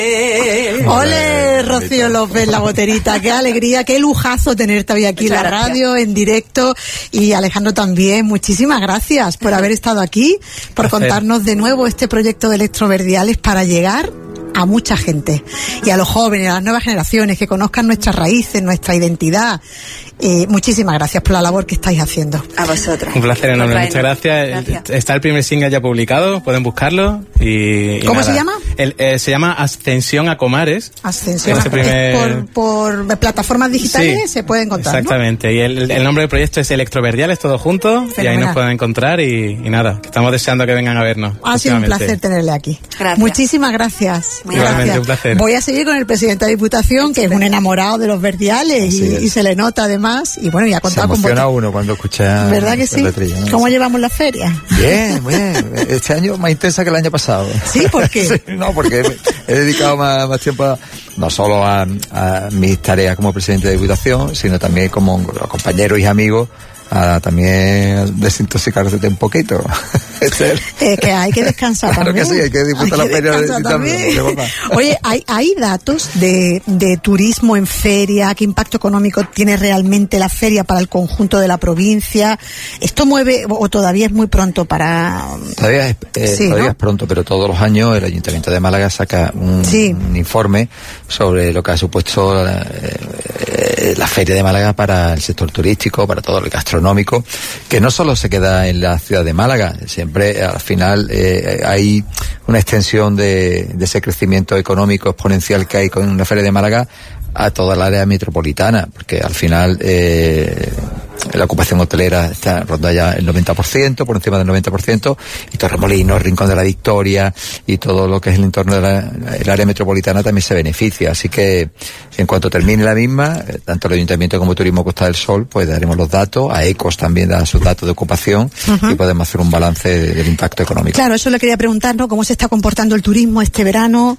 Ole, Rocío López, la boterita, qué alegría, qué lujazo tenerte hoy aquí en la radio, en directo, y Alejandro también, muchísimas gracias por haber estado aquí, por contarnos de nuevo este proyecto de Electroverdiales para llegar a mucha gente, y a los jóvenes, a las nuevas generaciones, que conozcan nuestras raíces, nuestra identidad. Muchísimas gracias por la labor que estáis haciendo. A vosotros. Un placer enorme, muchas gracias. Está el primer single ya publicado, pueden buscarlo. Y ¿Cómo se llama? Se llama Ascensión a Comares. Ascensión a Comares. Por plataformas digitales, sí, se puede encontrar, exactamente, ¿no? Y el nombre del proyecto es Electroverdiales, todo junto. Fenomenal. Y ahí nos pueden encontrar y nada, que estamos deseando que vengan a vernos. Ha sido un placer tenerle aquí. Gracias. Muchísimas gracias. Igualmente, un placer. Voy a seguir con el presidente de la Diputación, que es un enamorado de los verdiales y se le nota además. Y bueno, y ha contado con emociona uno cuando escucha. ¿Verdad que sí? Letrilla, ¿no? ¿Cómo llevamos la feria? Bien, bien. Este año más intensa que el año pasado. ¿Sí? ¿Por qué? Sí, no, porque he dedicado más tiempo no solo a mis tareas como presidente de Diputación, sino también como compañeros y amigos a también desintoxicarse un poquito. Que hay que descansar claro también. Que sí, hay que disfrutar la feria también. Oye, ¿hay datos de turismo en feria? ¿Qué impacto económico tiene realmente la feria para el conjunto de la provincia? ¿Esto mueve o todavía es muy pronto para...? Todavía es pronto, pero todos los años el Ayuntamiento de Málaga saca un informe sobre lo que ha supuesto la feria de Málaga para el sector turístico, para todo el gastronómico, que no solo se queda en la ciudad de Málaga, siempre al final hay una extensión de ese crecimiento económico exponencial que hay con una feria de Málaga a toda el área metropolitana, porque al final la ocupación hotelera está ronda ya el 90%, por encima del 90%, y Torremolinos, Rincón de la Victoria y todo lo que es el entorno del área metropolitana también se beneficia. Así que en cuanto termine la misma, tanto el Ayuntamiento como Turismo Costa del Sol, pues daremos los datos, a ECOS también da sus datos de ocupación y podemos hacer un balance del impacto económico. Claro, eso le quería preguntar, ¿no? ¿Cómo se está comportando el turismo este verano?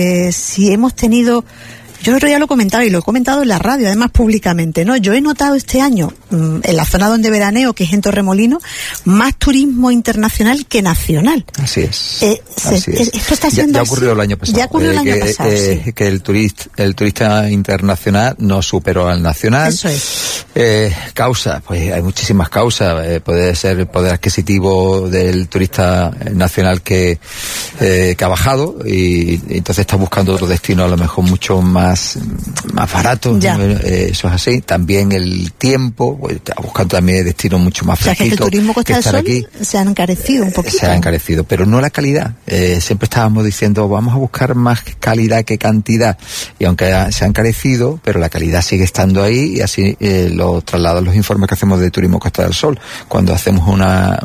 Si hemos tenido... Yo el otro día lo comentaba y lo he comentado en la radio, además públicamente, ¿no? Yo he notado este año, en la zona donde veraneo, que es en Torremolinos, más turismo internacional que nacional. Así es. Así es. Esto está siendo ya ocurrió el año pasado. Ya ocurrió el año pasado, sí. Que el turista internacional no superó al nacional. Eso es. Causas, pues hay muchísimas causas. Puede ser el poder adquisitivo del turista nacional que ha bajado y entonces está buscando otro destino a lo mejor mucho más barato, eso es así. También el tiempo, pues, está buscando también destinos mucho más fresquitos. O sea, que el turismo Costa del Sol aquí se han encarecido un poquito. Se ha encarecido, pero no la calidad. Siempre estábamos diciendo, vamos a buscar más calidad que cantidad. Y aunque se ha encarecido, pero la calidad sigue estando ahí, y así lo trasladan los informes que hacemos de Turismo Costa del Sol. Cuando hacemos una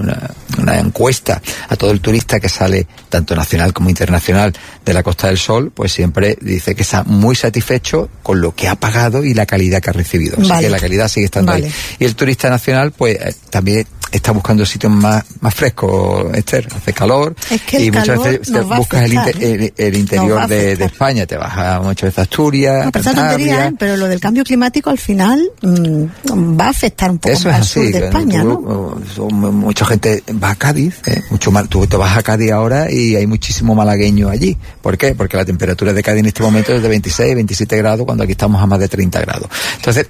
encuesta a todo el turista que sale, tanto nacional como internacional, de la Costa del Sol, pues siempre dice que está muy satisfecho con lo que ha pagado y la calidad que ha recibido. Así que la calidad sigue estando ahí. Y el turista nacional, pues también está buscando sitios más frescos, Esther. Hace calor, es que y muchas veces buscas el interior de España, te vas muchas veces a Asturias, no, pero tontería, pero lo del cambio climático al final va a afectar un poco más al sur de España, ¿no? Mucha gente va a Cádiz, mucho mal. Tú te vas a Cádiz ahora y hay muchísimo malagueño allí. ¿Por qué? Porque la temperatura de Cádiz en este momento es de 26, 27 grados, cuando aquí estamos a más de 30 grados. Entonces,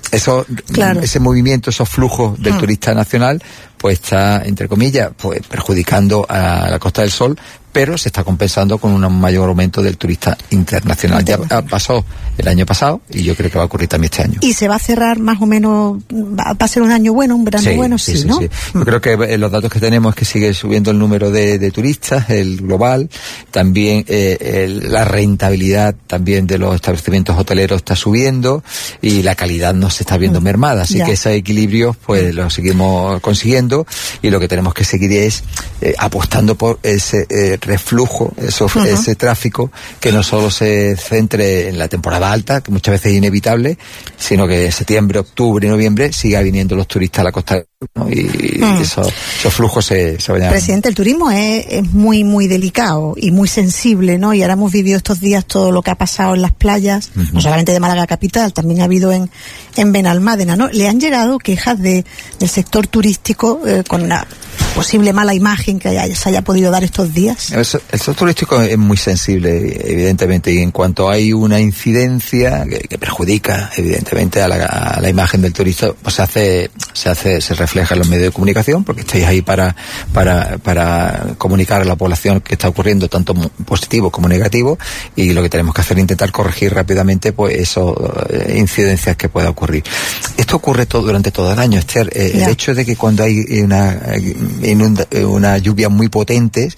ese movimiento, esos flujos del turista nacional, pues está, entre comillas, pues perjudicando a la Costa del Sol, pero se está compensando con un mayor aumento del turista internacional. Ya pasó el año pasado y yo creo que va a ocurrir también este año. ¿Y se va a cerrar más o menos, va a ser un año bueno, un verano bueno? Sí, ¿no? Sí. Yo creo que los datos que tenemos es que sigue subiendo el número de turistas, el global, también la rentabilidad también de los establecimientos hoteleros está subiendo y la calidad no se está viendo mermada, así que ese equilibrio pues lo seguimos consiguiendo, y lo que tenemos que seguir es apostando por ese reflujo, ese tráfico, que no solo se centre en la temporada alta, que muchas veces es inevitable, sino que septiembre, octubre y noviembre siga viniendo los turistas a la costa, ¿no? Y esos flujos se vayan. Presidente, el turismo es muy, muy delicado y muy sensible, ¿no? Y ahora hemos vivido estos días todo lo que ha pasado en las playas, no solamente de Málaga capital, también ha habido en Benalmádena, ¿no? Le han llegado quejas del sector turístico con posible mala imagen que se haya podido dar estos días? El sector turístico es muy sensible, evidentemente, y en cuanto hay una incidencia que perjudica, evidentemente, a la imagen del turista, pues se refleja en los medios de comunicación, porque estáis ahí para comunicar a la población que está ocurriendo tanto positivo como negativo, y lo que tenemos que hacer es intentar corregir rápidamente pues esas incidencias que pueda ocurrir. Esto ocurre durante todo el año, Esther. El hecho de que cuando hay una lluvia muy potentes,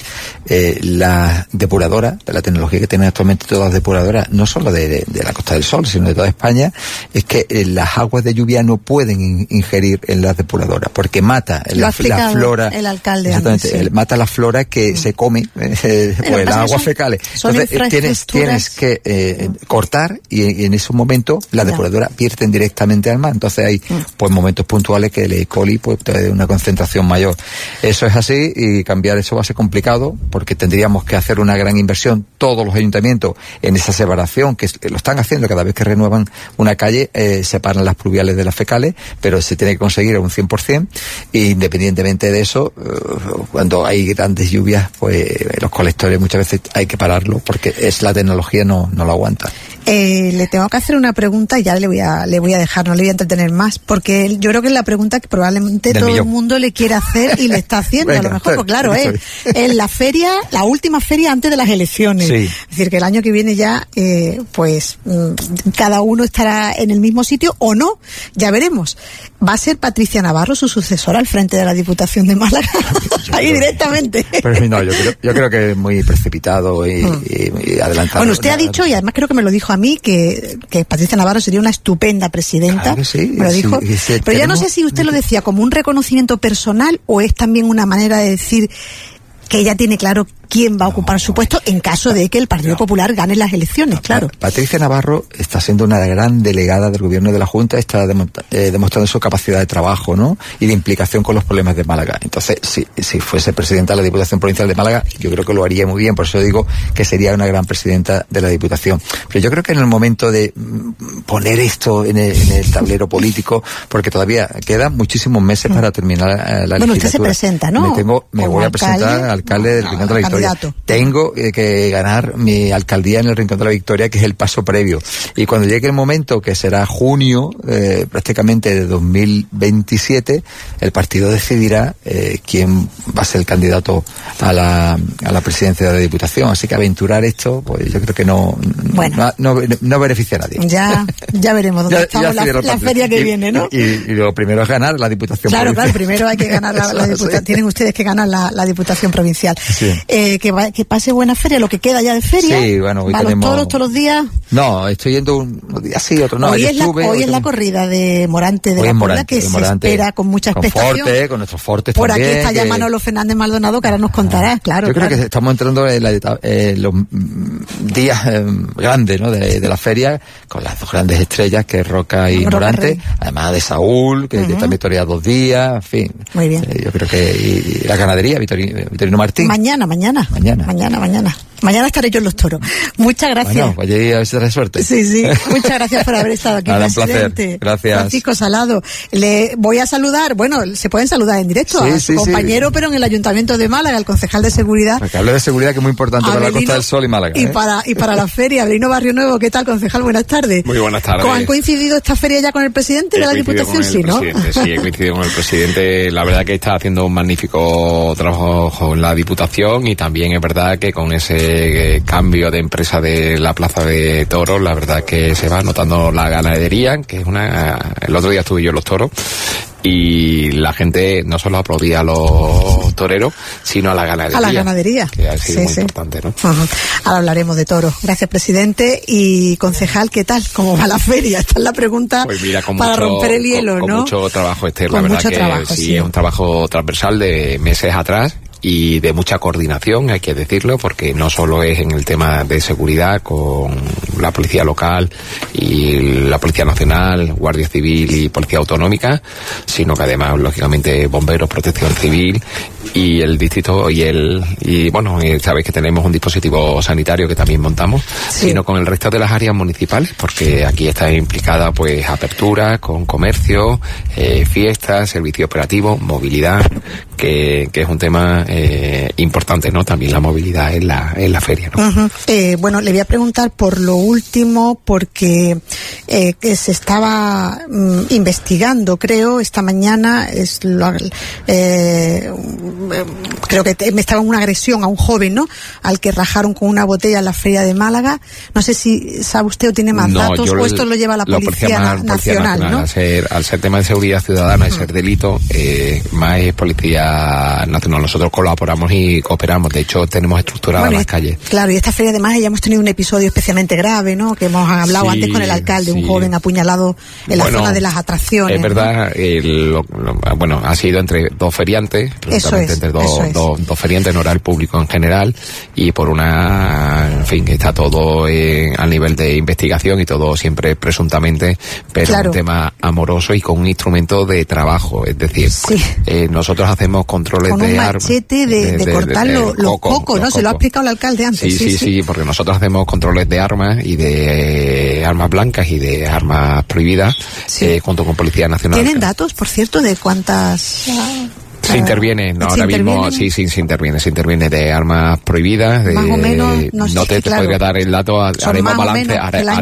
la depuradora, la tecnología que tienen actualmente todas las depuradoras, no solo de la Costa del Sol, sino de toda España, es que las aguas de lluvia no pueden ingerir en las depuradoras, porque mata la flora. El alcalde. Exactamente, mata la flora que se come, pues las aguas fecales. Entonces tienes que cortar, y en esos momentos la depuradora vierten directamente al mar. Entonces hay pues momentos puntuales que el E. coli pues tiene una concentración mayor. Eso es así, y cambiar eso va a ser complicado, porque tendríamos que hacer una gran inversión todos los ayuntamientos en esa separación, que lo están haciendo cada vez que renuevan una calle, separan las pluviales de las fecales, pero se tiene que conseguir a un 100%, e independientemente de eso, cuando hay grandes lluvias, pues los colectores muchas veces hay que pararlo, porque la tecnología no lo aguanta. Le tengo que hacer una pregunta y ya le voy a dejar, no le voy a entretener más, porque yo creo que es la pregunta que probablemente todo el mundo le quiere hacer y le está haciendo. Venga, a lo mejor, pues claro, es la feria, la última feria antes de las elecciones. Sí. Es decir, que el año que viene ya, pues cada uno estará en el mismo sitio o no, ya veremos. ¿Va a ser Patricia Navarro su sucesora al frente de la Diputación de Málaga? Ahí directamente. Pero no, yo creo que es muy precipitado y adelantado. Bueno, usted ha dicho, y además creo que me lo dijo a mí, que Patricia Navarro sería una estupenda presidenta. Claro que sí, me lo dijo. Sí, pero yo no sé si usted lo decía como un reconocimiento personal o es también una manera de decir que ella tiene claro quién va a ocupar su puesto en caso de que el Partido Popular gane las elecciones, claro. Patricia Navarro está siendo una gran delegada del gobierno de la Junta, está demostrando su capacidad de trabajo, ¿no? Y de implicación con los problemas de Málaga. Entonces, si fuese presidenta de la Diputación Provincial de Málaga, yo creo que lo haría muy bien, por eso digo que sería una gran presidenta de la Diputación. Pero yo creo que en el momento de poner esto en el tablero político, porque todavía quedan muchísimos meses para terminar la legislatura. Bueno, usted se presenta, ¿no? Me voy a presentar alcalde del Rincón de la Victoria. Tengo que ganar mi alcaldía en el Rincón de la Victoria, que es el paso previo. Y cuando llegue el momento, que será junio, prácticamente de 2027, el partido decidirá quién va a ser el candidato a la presidencia de la Diputación. Así que aventurar esto, pues yo creo que no beneficia a nadie. Ya veremos dónde estamos la feria que viene, ¿no? Y lo primero es ganar la Diputación Provincial. Claro, primero hay que ganar la Diputación. Sí. Tienen ustedes que ganar la Diputación Provincial. Sí. Que pase buena feria, lo que queda ya de feria. Sí, bueno, hoy tenemos... los toros todos los días? No, estoy yendo unos días sí, otros no. Hoy es la corrida de Morante de la Puebla, que se espera con mucha expectación. Con nuestros fortes por también. Por aquí está ya Manolo Fernández Maldonado, que ahora nos contará, claro. Yo creo que estamos entrando en los días grandes, ¿no? de la feria, con las dos grandes estrellas, que es Roca y Morante, además de Saúl, que también torea 2 días, en fin. Muy bien. Yo creo que y la ganadería, Vitorino Martín. Mañana estaré yo en los toros. Muchas gracias. Bueno, pues a ver si trae suerte. Sí. Muchas gracias por haber estado aquí, Nada, presidente. Un placer. Gracias. Francisco Salado. Le voy a saludar, se pueden saludar en directo a su compañero, pero en el Ayuntamiento de Málaga, el concejal de Seguridad. Porque hable de seguridad, que es muy importante para la Costa del Sol y Málaga. Y para la feria, Abelino Barrio Nuevo. ¿Qué tal, concejal? Buenas tardes. Muy buenas tardes. ¿Han coincidido esta feria ya con el presidente de la Diputación? Sí, ¿no? Sí, he coincidido con el presidente. La verdad que está haciendo un magnífico trabajo en la Diputación, y también es verdad que con ese cambio de empresa de la Plaza de Toros, la verdad que se va notando la ganadería, que es el otro día estuve yo en los toros, y la gente no solo aplaudía a los toreros, sino a la ganadería. A la ganadería. Que ha sido muy importante, ¿no? Ahora hablaremos de toros. Gracias, presidente. Y concejal, ¿qué tal? ¿Cómo va la feria? Esta es la pregunta pues mira, para romper el hielo, con ¿no? Mucho trabajo, Esther. La verdad que sí, es un trabajo transversal de meses atrás, y de mucha coordinación, hay que decirlo, porque no solo es en el tema de seguridad con la policía local y la Policía Nacional, Guardia Civil y Policía Autonómica, sino que además, lógicamente, bomberos, protección civil y el distrito y bueno, sabéis que tenemos un dispositivo sanitario que también montamos, sino con el resto de las áreas municipales, porque aquí está implicada pues apertura con comercio, fiestas, servicio operativo, movilidad, que es un tema importante, ¿no? También la movilidad en la feria, ¿no? Bueno, le voy a preguntar por lo último, porque que se estaba investigando, creo, esta mañana, creo que estaba una agresión a un joven, ¿no? Al que rajaron con una botella en la feria de Málaga. No sé si sabe usted o tiene más datos, o esto lo lleva la Policía Nacional, ¿no? Al ser tema de seguridad ciudadana y ser delito, más es Policía Nacional. Nosotros colaboramos y cooperamos. De hecho, tenemos estructuradas las calles. Claro, y esta feria además ya hemos tenido un episodio especialmente grave, ¿no? Que hemos hablado antes con el alcalde, un joven apuñalado en la zona de las atracciones. Es verdad, bueno, ha sido entre dos feriantes, entre dos feriantes, no era el público en general, y por en fin, que está todo al nivel de investigación y todo siempre presuntamente, pero un tema amoroso y con un instrumento de trabajo, es decir, nosotros hacemos controles con de armas. Con un machete de cortar los cocos, ¿no? Se lo ha explicado el alcalde antes. Sí, porque nosotros hacemos controles de armas y de armas blancas y de armas prohibidas, junto con Policía Nacional. ¿Tienen datos, por cierto, de cuántas... Se interviene, ahora mismo se interviene de armas prohibidas. Más o menos, no te podría dar el dato, haremos balance,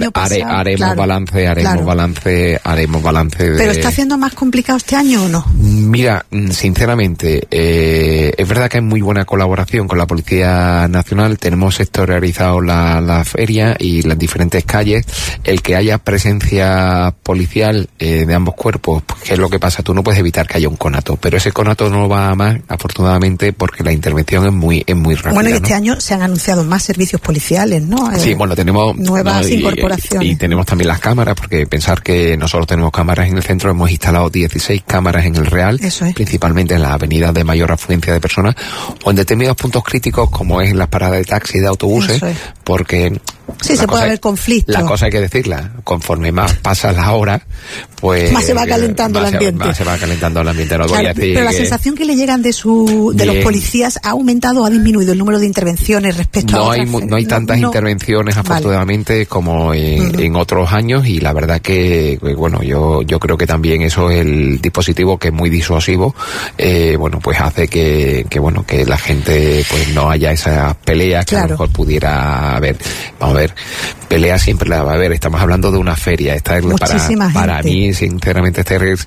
haremos balance. ¿Pero está haciendo más complicado este año o no? Mira, sinceramente, es verdad que hay muy buena colaboración con la Policía Nacional, tenemos sectorializado la feria y las diferentes calles, el que haya presencia policial de ambos cuerpos, pues, ¿qué es lo que pasa? Tú no puedes evitar que haya un conato, pero ese conato no va a más, afortunadamente, porque la intervención es muy rápida. Bueno, y este año se han anunciado más servicios policiales, ¿no? Sí, bueno, tenemos nuevas incorporaciones. Y tenemos también las cámaras, porque pensar que nosotros tenemos cámaras en el centro, hemos instalado 16 cámaras en el Real, principalmente en las avenidas de mayor afluencia de personas, o en determinados puntos críticos, como es en las paradas de taxi y de autobuses, porque... Sí, se puede haber conflictos. La cosa hay que decirla, conforme más pasa la hora, pues... Más se va calentando el ambiente. Más se va calentando el ambiente, no voy a decir. Pero la sensación que le llegan de los policías ha aumentado o ha disminuido el número de intervenciones respecto a otras. No hay tantas intervenciones, afortunadamente, como en otros años, y la verdad que, bueno, yo creo que también eso es el dispositivo, que es muy disuasivo, bueno, pues hace que la gente pues no haya esas peleas que a lo mejor pudiera haber. Vamos a ver, pelea siempre la va a haber. Estamos hablando de una feria. Esta es para mí, sinceramente, esta es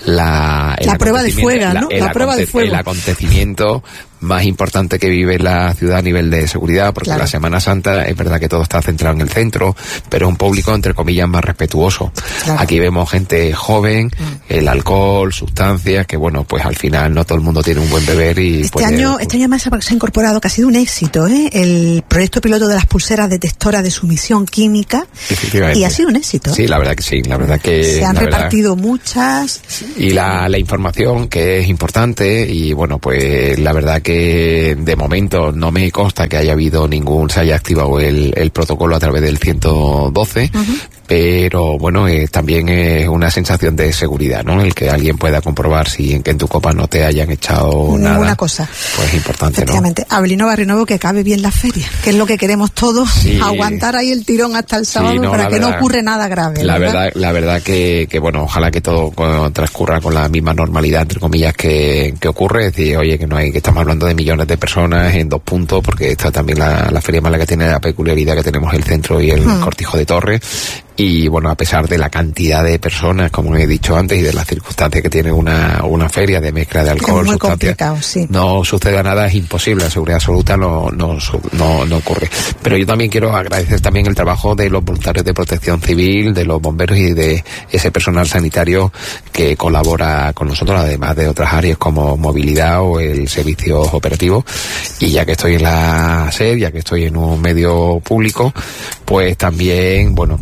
la prueba de fuego, ¿no? La prueba de fuego. El acontecimiento más importante que vive la ciudad a nivel de seguridad, porque la Semana Santa es verdad que todo está centrado en el centro, pero es un público, entre comillas, más respetuoso. Aquí vemos gente joven, el alcohol, sustancias, que bueno, pues al final no todo el mundo tiene un buen beber y... Este año más se ha incorporado, que ha sido un éxito, el proyecto piloto de las pulseras detectoras de sumisión química, y ha sido un éxito. Sí, la verdad que sí, la verdad que... Se han repartido muchas... Y la información, que es importante, y bueno, pues la verdad que de momento no me consta que haya habido se haya activado el protocolo a través del 112, pero bueno, también es una sensación de seguridad, ¿no? El que alguien pueda comprobar que en tu copa no te hayan echado nada. Cosa. Pues es importante, efectivamente, ¿no? Abelino Barrionuevo, que cabe bien la feria, que es lo que queremos todos, aguantar ahí el tirón hasta el sábado para que no ocurra nada grave. La verdad que bueno, ojalá que todo transcurra con la misma normalidad, entre comillas, que ocurre. Es decir, oye, que estamos hablando de millones de personas en 2 puntos, porque esta también la Feria de Málaga tiene la peculiaridad que tenemos el centro y el Cortijo de Torres. Y bueno, a pesar de la cantidad de personas, como he dicho antes, y de las circunstancias que tiene una feria de mezcla de alcohol, es muy complicado, no suceda nada, es imposible, la seguridad absoluta no ocurre. Pero yo también quiero agradecer también el trabajo de los voluntarios de protección civil, de los bomberos y de ese personal sanitario que colabora con nosotros, además de otras áreas como movilidad o el servicio operativo. Y ya que estoy en la SER, ya que estoy en un medio público, pues también, bueno, pues que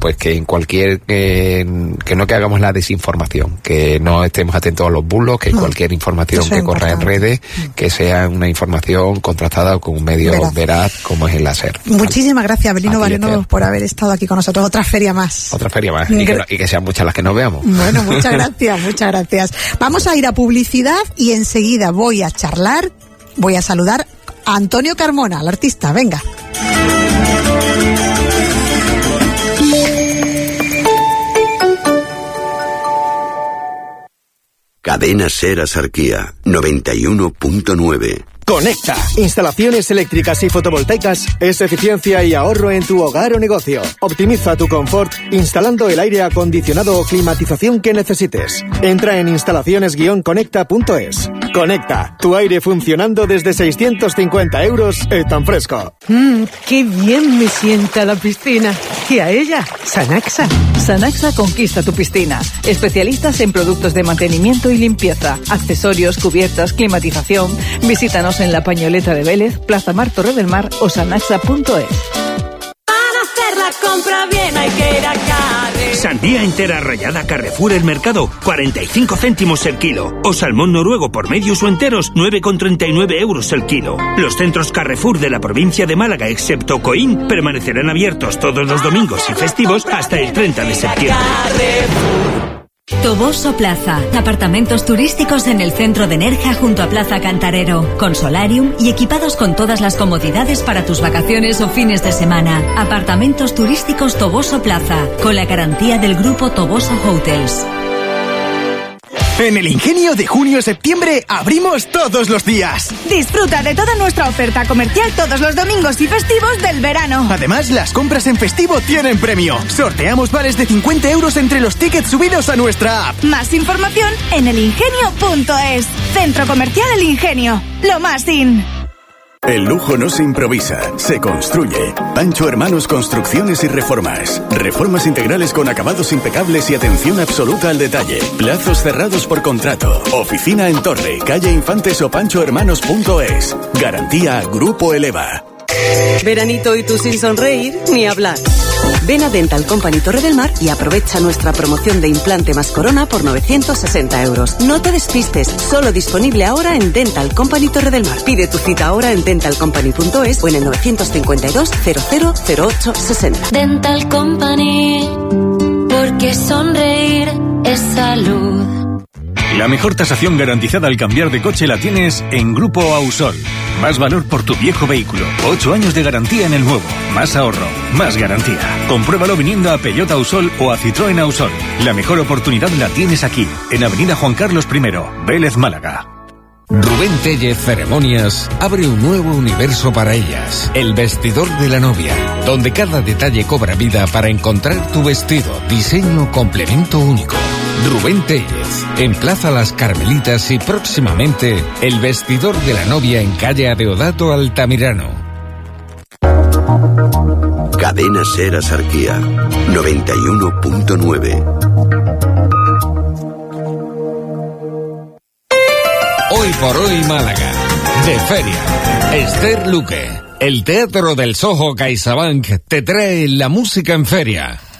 en cualquier que no que hagamos la desinformación, que no estemos atentos a los bulos, que cualquier información que corra en redes, que sea una información contrastada con un medio veraz como es el SER. Muchísimas gracias, Abelino Barrientos, por haber estado aquí con nosotros. Otra feria más. Y que sean muchas las que nos veamos. Bueno, muchas gracias. Vamos a ir a publicidad y enseguida voy a saludar a Antonio Carmona, el artista. Venga. Cadena SER Asarquía 91.9. Conecta. Instalaciones eléctricas y fotovoltaicas es eficiencia y ahorro en tu hogar o negocio. Optimiza tu confort instalando el aire acondicionado o climatización que necesites. Entra en instalaciones-conecta.es. Conecta. Tu aire funcionando desde 650 euros es tan fresco. ¡Qué bien me sienta la piscina! Y a ella, Sanaxa. Sanaxa conquista tu piscina. Especialistas en productos de mantenimiento y limpieza, accesorios, cubiertas, climatización. Visítanos en La Pañoleta de Vélez, Plaza Mar, Torre del Mar o sanaxa.es. Para hacer la compra bien hay que ir a Carrefour. Sandía entera rallada Carrefour El Mercado, 45 céntimos el kilo. O salmón noruego por medios o enteros, 9,39 euros el kilo. Los centros Carrefour de la provincia de Málaga, excepto Coín, permanecerán abiertos todos los domingos y festivos hasta el 30 de septiembre. Toboso Plaza. Apartamentos turísticos en el centro de Nerja junto a Plaza Cantarero. Con solarium y equipados con todas las comodidades para tus vacaciones o fines de semana. Apartamentos turísticos Toboso Plaza. Con la garantía del grupo Toboso Hotels. En el Ingenio de junio-septiembre abrimos todos los días. Disfruta de toda nuestra oferta comercial todos los domingos y festivos del verano. Además, las compras en festivo tienen premio. Sorteamos vales de 50 euros entre los tickets subidos a nuestra app. Más información en elingenio.es. Centro Comercial El Ingenio. Lo más in. El lujo no se improvisa, se construye. Pancho Hermanos Construcciones y Reformas. Reformas integrales con acabados impecables y atención absoluta al detalle. Plazos cerrados por contrato. Oficina en Torre, calle Infantes o panchohermanos.es. Garantía Grupo Eleva. Veranito y tú sin sonreír, ni hablar. Ven a Dental Company Torre del Mar y aprovecha nuestra promoción de implante más corona por 960 euros. No te despistes, solo disponible ahora en Dental Company Torre del Mar. Pide tu cita ahora en dentalcompany.es o en el 952 0008 60. Dental Company, porque sonreír es salud. La mejor tasación garantizada al cambiar de coche la tienes en Grupo Ausol. Más valor por tu viejo vehículo. 8 años de garantía en el nuevo. Más ahorro, más garantía. Compruébalo viniendo a Peugeot Ausol o a Citroën Ausol. La mejor oportunidad la tienes aquí, en Avenida Juan Carlos I, Vélez, Málaga. Rubén Tellez Ceremonias abre un nuevo universo para ellas, el vestidor de la novia, donde cada detalle cobra vida para encontrar tu vestido, diseño, complemento único. Rubén Tellez, en Plaza Las Carmelitas y próximamente el vestidor de la novia en calle Adeodato Altamirano. Cadena SER Asarquía 91.9. Hoy por hoy Málaga, de feria. Esther Luque, el Teatro del Soho CaixaBank te trae la música en feria.